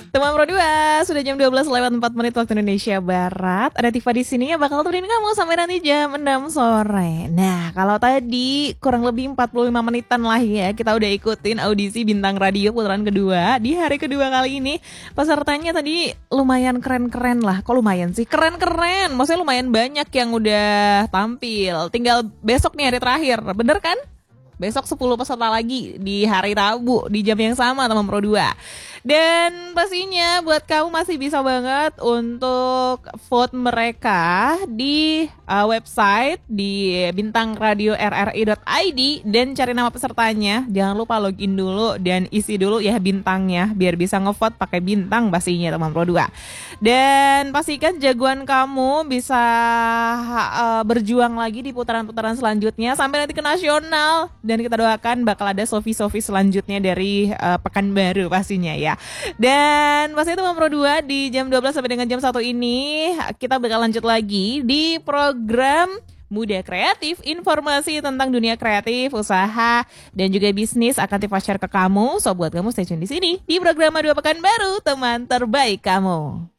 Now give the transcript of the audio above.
Teman Pro 2, sudah jam 12 lewat 4 menit waktu Indonesia Barat. Ada Tifa di sini yang bakal temenin kamu sampai nanti jam 6 sore. Nah, kalau tadi kurang lebih 45 menitan lah ya, kita udah ikutin audisi Bintang Radio putaran kedua. Di hari kedua kali ini, pesertanya tadi lumayan keren-keren lah. Kok lumayan sih? Keren-keren. Maksudnya lumayan banyak yang udah tampil. Tinggal besok nih hari terakhir. Bener kan? Besok 10 peserta lagi di hari Rabu di jam yang sama teman Pro 2. Dan pastinya buat kamu masih bisa banget untuk vote mereka di website di bintangradio.rri.id dan cari nama pesertanya. Jangan lupa login dulu dan isi dulu ya bintangnya biar bisa ngevote pakai bintang pastinya teman Pro 2. Dan pastikan jagoan kamu bisa berjuang lagi di putaran-putaran selanjutnya sampai nanti ke nasional. Dan kita doakan bakal ada Sofi-Sofi selanjutnya dari Pekanbaru pastinya ya. Dan pasti itu Pro 2 di jam 12 sampai dengan jam 1 ini kita bakal lanjut lagi di program Muda Kreatif, informasi tentang dunia kreatif, usaha, dan juga bisnis akan Tifa share ke kamu. So buat kamu stay tune di sini di program Dua Pekanbaru, teman terbaik kamu.